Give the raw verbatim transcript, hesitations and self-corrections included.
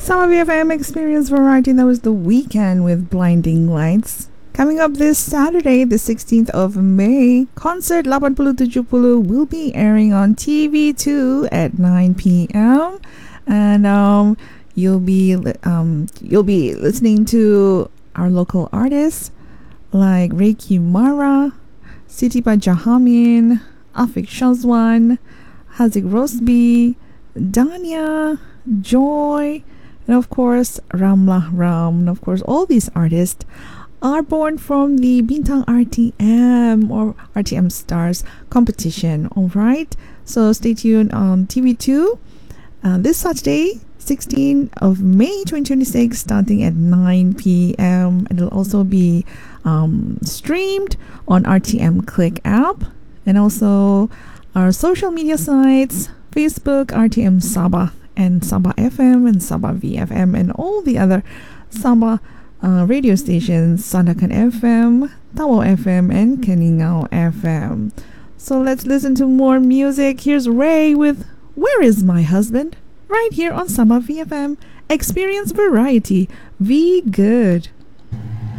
Summer V F M Experience Variety. That was The Weekend with Blinding Lights. Coming up this Saturday, the sixteenth of May, Concert lapan puluh tujuh puluh will be airing on T V two at nine p.m. And um, you'll be um, you'll be listening to our local artists like Reiki Mara, Sitipa Jahamin, Afik Shazwan, Hazik Rosby, Danya, Joy, and of course Ramlah Ram. And of course all these artists are born from the Bintang R T M or R T M Stars competition. Alright, so stay tuned on T V two uh, this Saturday, sixteenth of May twenty twenty-six, starting at nine p.m. It'll also be um, streamed on R T M Click app and also our social media sites, Facebook, R T M Sabah, and Sabah F M and Sabah V F M, and all the other Sabah uh, radio stations, Sandakan F M, Tawau F M, and Keningau F M. So let's listen to more music. Here's Ray with Where Is My Husband? Right here on Sabah V F M. Experience variety. Be good.